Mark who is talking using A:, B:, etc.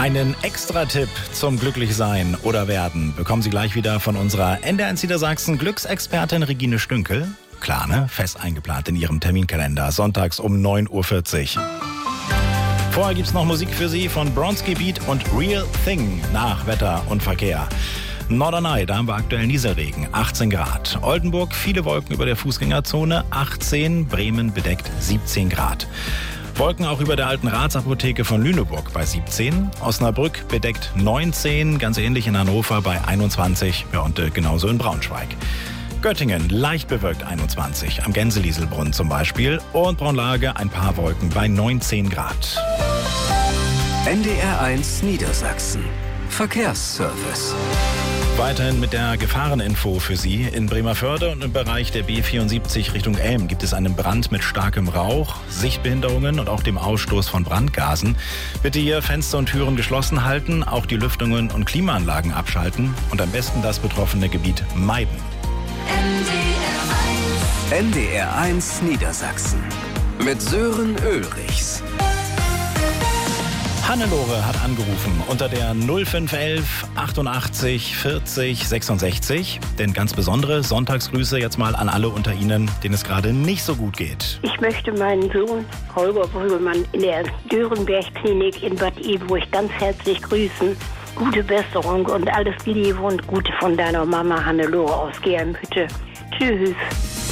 A: Einen Extra-Tipp zum Glücklichsein oder Werden bekommen Sie gleich wieder von unserer NDR1 Niedersachsen Glücksexpertin Regine Stünkel. Klar, ne? Fest eingeplant in Ihrem Terminkalender. Sonntags um 9.40 Uhr. Vorher gibt's noch Musik für Sie von Bronski Beat und Real Thing nach Wetter und Verkehr. Norderney, da haben wir aktuell Nieselregen, 18 Grad. Oldenburg, viele Wolken über der Fußgängerzone, 18. Bremen bedeckt, 17 Grad. Wolken auch über der alten Ratsapotheke von Lüneburg bei 17. Osnabrück bedeckt 19, ganz ähnlich in Hannover bei 21 und genauso in Braunschweig. Göttingen leicht bewölkt 21, am Gänselieselbrunn zum Beispiel. Und Braunlage ein paar Wolken bei 19 Grad.
B: NDR1 Niedersachsen. Verkehrsservice.
A: Weiterhin mit der Gefahreninfo für Sie. In Bremervörde und im Bereich der B74 Richtung Elm gibt es einen Brand mit starkem Rauch, Sichtbehinderungen und auch dem Ausstoß von Brandgasen. Bitte hier Fenster und Türen geschlossen halten, auch die Lüftungen und Klimaanlagen abschalten und am besten das betroffene Gebiet meiden.
B: NDR1 Niedersachsen mit Sören Ulrichs.
A: Hannelore hat angerufen unter der 0511 88 40 66. Denn ganz besondere Sonntagsgrüße jetzt mal an alle unter Ihnen, denen es gerade nicht so gut geht.
C: Ich möchte meinen Sohn Holger Brüggemann in der Dörenberg-Klinik in Bad Iburg ganz herzlich grüßen. Gute Besserung und alles Liebe und Gute von deiner Mama Hannelore aus Germhütte. Tschüss.